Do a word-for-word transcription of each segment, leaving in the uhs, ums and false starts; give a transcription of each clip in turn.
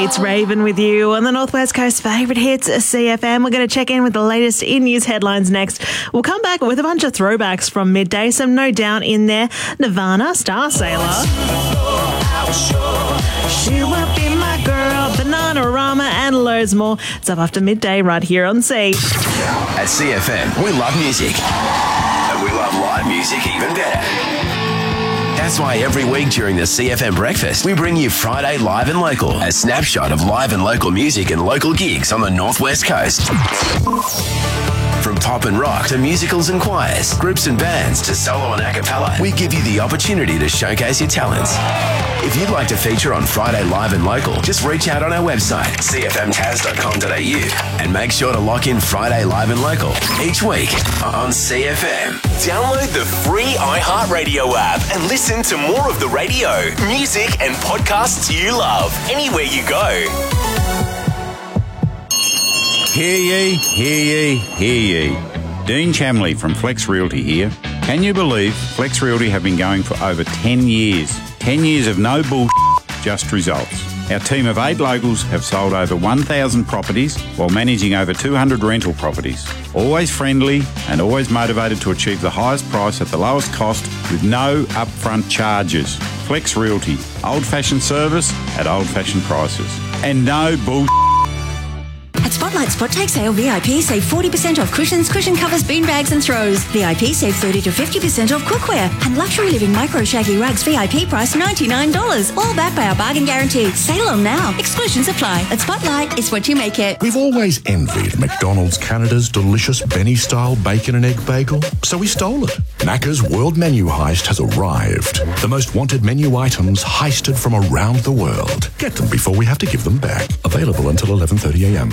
It's Raven with you on the Northwest Coast favourite hits, C F M. We're going to check in with the latest in news headlines next. We'll come back with a bunch of throwbacks from midday, some No Doubt in there. Nirvana, Star Sailor. She will be my girl, Bananarama, and loads more. It's up after midday right here on C. At C F M, we love music. And we love live music even better. That's why every week during the C F M breakfast, we bring you Friday Live and Local, a snapshot of live and local music and local gigs on the Northwest Coast. From pop and rock to musicals and choirs, groups and bands to solo and a cappella, we give you the opportunity to showcase your talents. If you'd like to feature on Friday Live and Local, just reach out on our website, c f m taz dot com dot a u, and make sure to lock in Friday Live and Local each week on C F M. Download the free iHeartRadio app and listen to more of the radio, music, and podcasts you love anywhere you go. Hear ye, hear ye, hear ye. Dean Chamley from Flex Realty here. Can you believe Flex Realty have been going for over ten years? ten years of no bullshit, just results. Our team of eight locals have sold over one thousand properties while managing over two hundred rental properties. Always friendly and always motivated to achieve the highest price at the lowest cost with no upfront charges. Flex Realty, old-fashioned service at old-fashioned prices. And no bullshit. At Spotlight Spot Take Sale, V I P save forty percent off cushions, cushion covers, bean bags and throws. V I P save thirty to fifty percent off cookware. And Luxury Living Micro Shaggy Rugs V I P price ninety-nine dollars. All backed by our bargain guarantee. Sale on now. Exclusions apply. At Spotlight, it's what you make it. We've always envied McDonald's Canada's delicious Benny-style bacon and egg bagel, so we stole it. Macca's World Menu Heist has arrived. The most wanted menu items heisted from around the world. Get them before we have to give them back. Available until eleven thirty a m.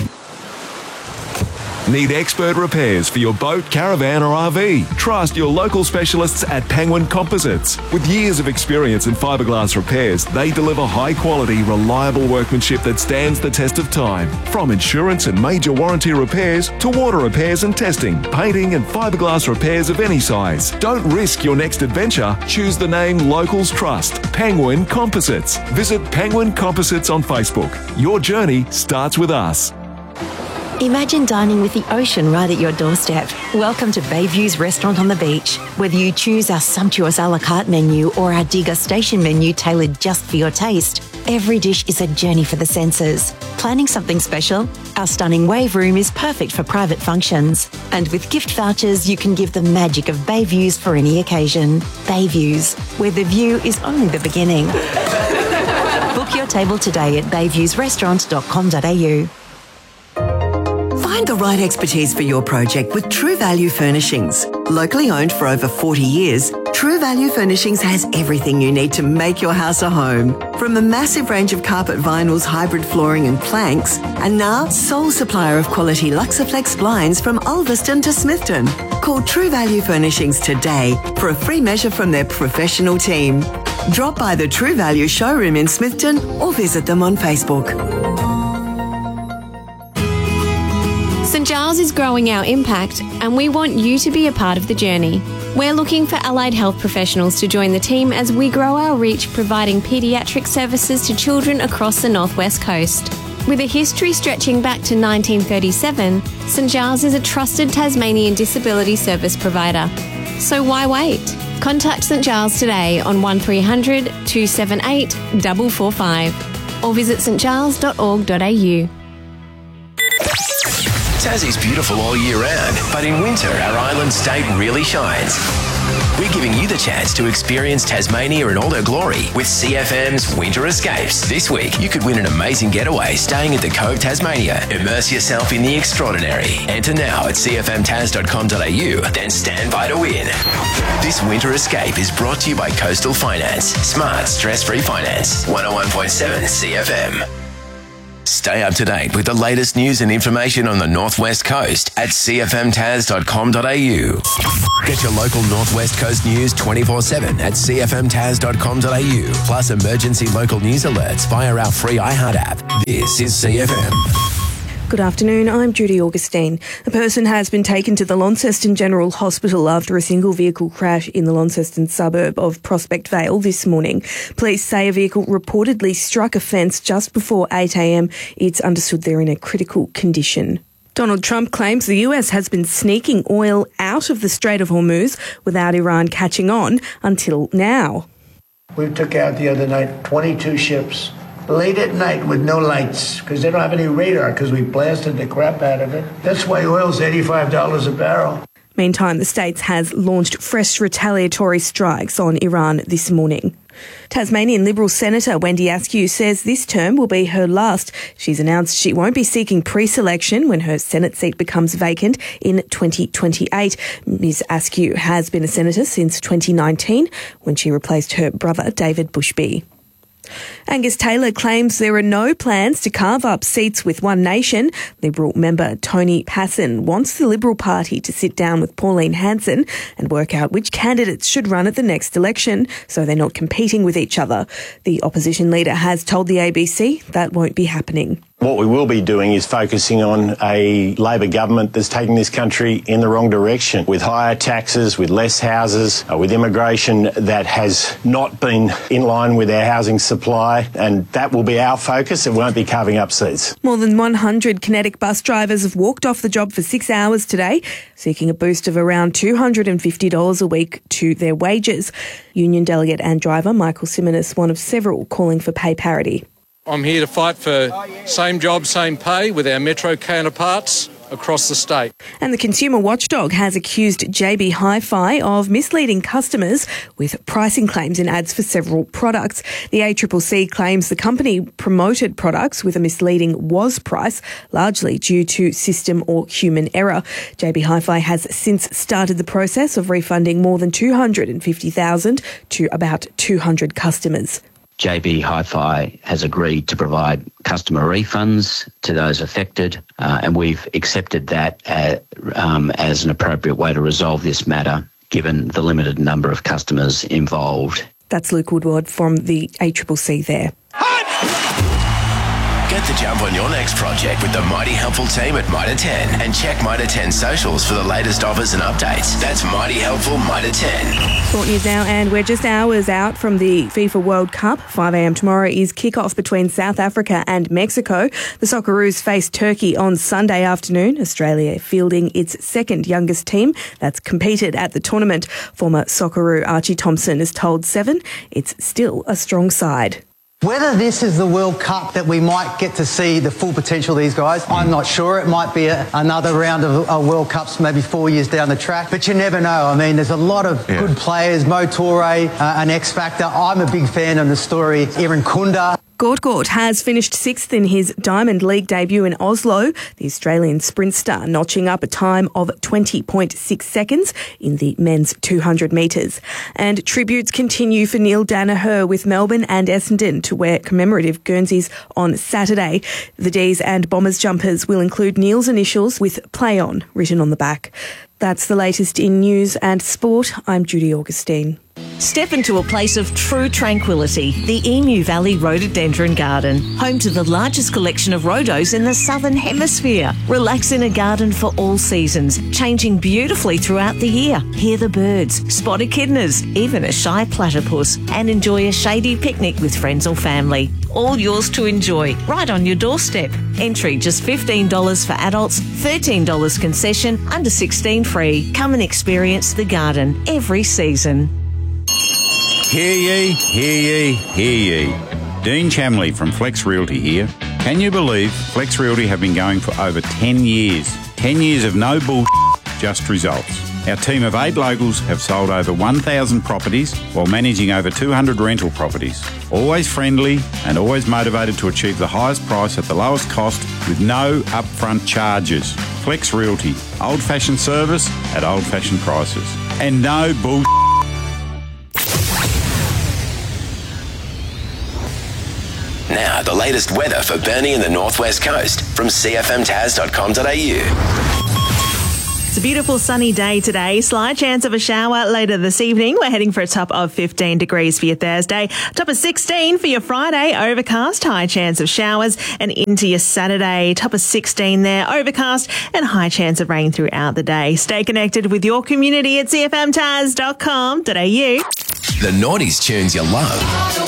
Need expert repairs for your boat, caravan or R V? Trust your local specialists at Penguin Composites. With years of experience in fiberglass repairs, they deliver high quality, reliable workmanship that stands the test of time. From insurance and major warranty repairs to water repairs and testing, painting and fiberglass repairs of any size. Don't risk your next adventure. Choose the name locals trust. Penguin Composites. Visit Penguin Composites on Facebook. Your journey starts with us. Imagine dining with the ocean right at your doorstep. Welcome to Bayview's Restaurant on the Beach. Whether you choose our sumptuous a la carte menu or our degustation menu tailored just for your taste, every dish is a journey for the senses. Planning something special? Our stunning wave room is perfect for private functions. And with gift vouchers, you can give the magic of Bayviews for any occasion. Bayviews, where the view is only the beginning. Book your table today at bayviews restaurant dot com dot a u. Find the right expertise for your project with True Value Furnishings. Locally owned for over forty years, True Value Furnishings has everything you need to make your house a home. From a massive range of carpet vinyls, hybrid flooring and planks, and now sole supplier of quality Luxaflex blinds from Ulverston to Smithton. Call True Value Furnishings today for a free measure from their professional team. Drop by the True Value showroom in Smithton or visit them on Facebook. St Giles is growing our impact and we want you to be a part of the journey. We're looking for allied health professionals to join the team as we grow our reach, providing paediatric services to children across the Northwest Coast. With a history stretching back to nineteen thirty-seven, St Giles is a trusted Tasmanian disability service provider. So why wait? Contact St Giles today on one three hundred two seven eight four four five or visit st giles dot org dot a u. Tassie's beautiful all year round, but in winter, our island state really shines. We're giving you the chance to experience Tasmania in all her glory with C F M's Winter Escapes. This week, you could win an amazing getaway staying at the Cove Tasmania. Immerse yourself in the extraordinary. Enter now at c f m taz dot com dot a u, then stand by to win. This Winter Escape is brought to you by Coastal Finance. Smart, stress-free finance. one oh one point seven C F M. Stay up to date with the latest news and information on the Northwest Coast at c f m taz dot com dot a u. Get your local Northwest Coast news twenty-four seven at c f m taz dot com dot a u, plus emergency local news alerts via our free iHeart app. This is C F M. Good afternoon, I'm Judy Augustine. A person has been taken to the Launceston General Hospital after a single vehicle crash in the Launceston suburb of Prospect Vale this morning. Police say a vehicle reportedly struck a fence just before eight a m. It's understood they're in a critical condition. Donald Trump claims the U S has been sneaking oil out of the Strait of Hormuz without Iran catching on until now. We took out the other night twenty-two ships. Late at night with no lights because they don't have any radar because we blasted the crap out of it. That's why oil's eighty-five dollars a barrel. Meantime, the States has launched fresh retaliatory strikes on Iran this morning. Tasmanian Liberal Senator Wendy Askew says this term will be her last. She's announced she won't be seeking pre-selection when her Senate seat becomes vacant in twenty twenty-eight. Ms Askew has been a senator since twenty nineteen when she replaced her brother David Bushby. Angus Taylor claims there are no plans to carve up seats with One Nation. Liberal member Tony Passon wants the Liberal Party to sit down with Pauline Hanson and work out which candidates should run at the next election so they're not competing with each other. The opposition leader has told the A B C that won't be happening. What we will be doing is focusing on a Labor government that's taking this country in the wrong direction, with higher taxes, with less houses, uh, with immigration that has not been in line with our housing supply, and that will be our focus. It won't be carving up seats. More than one hundred Kinetic bus drivers have walked off the job for six hours today, seeking a boost of around two hundred fifty dollars a week to their wages. Union delegate and driver Michael Simonis, one of several calling for pay parity. I'm here to fight for same job, same pay with our Metro counterparts across the state. And the consumer watchdog has accused J B Hi-Fi of misleading customers with pricing claims in ads for several products. The A C C C claims the company promoted products with a misleading was price, largely due to system or human error. J B Hi-Fi has since started the process of refunding more than two hundred fifty thousand to about two hundred customers. J B Hi-Fi has agreed to provide customer refunds to those affected, uh, and we've accepted that uh, um, as an appropriate way to resolve this matter, given the limited number of customers involved. That's Luke Woodward from the A C C C there. Get the jump on your next project with the Mighty Helpful team at Mitre ten and check Mitre ten socials for the latest offers and updates. That's Mighty Helpful Mitre ten. Sport news now, and we're just hours out from the FIFA World Cup. five a m tomorrow is kick-off between South Africa and Mexico. The Socceroos face Turkey on Sunday afternoon. Australia fielding its second youngest team that's competed at the tournament. Former Socceroo Archie Thompson has told Seven it's still a strong side. Whether this is the World Cup that we might get to see the full potential of these guys, I'm not sure. It might be a, another round of uh, World Cups maybe four years down the track, but you never know. I mean, there's a lot of yeah. good players. Mo Toure, uh, an X-Factor. I'm a big fan of the story. Aaron Kunda. Gort Gort has finished sixth in his Diamond League debut in Oslo, the Australian sprint star notching up a time of twenty point six seconds in the men's two hundred metres. And tributes continue for Neil Danaher, with Melbourne and Essendon to wear commemorative Guernseys on Saturday. The D's and Bombers jumpers will include Neil's initials with "Play On" written on the back. That's the latest in news and sport. I'm Judy Augustine. Step into a place of true tranquility, the Emu Valley Rhododendron Garden, home to the largest collection of rhodos in the Southern Hemisphere. Relax in a garden for all seasons, changing beautifully throughout the year. Hear the birds, spot echidnas, even a shy platypus, and enjoy a shady picnic with friends or family. All yours to enjoy, right on your doorstep. Entry just fifteen dollars for adults, thirteen dollars concession, under sixteen free. Come and experience the garden every season. Hear ye, hear ye, hear ye. Dean Chamley from Flex Realty here. Can you believe Flex Realty have been going for over ten years? ten years of no bull, just results. Our team of eight locals have sold over one thousand properties while managing over two hundred rental properties. Always friendly and always motivated to achieve the highest price at the lowest cost with no upfront charges. Flex Realty, old-fashioned service at old-fashioned prices. And no bull. Now, the latest weather for Burnie and the Northwest Coast from c f m tas dot com dot a u. It's a beautiful sunny day today. Slight chance of a shower later this evening. We're heading for a top of fifteen degrees for your Thursday. Top of sixteen for your Friday. Overcast, high chance of showers. And into your Saturday. Top of sixteen there. Overcast and high chance of rain throughout the day. Stay connected with your community at c f m taz dot com dot a u. The nineties tunes you love.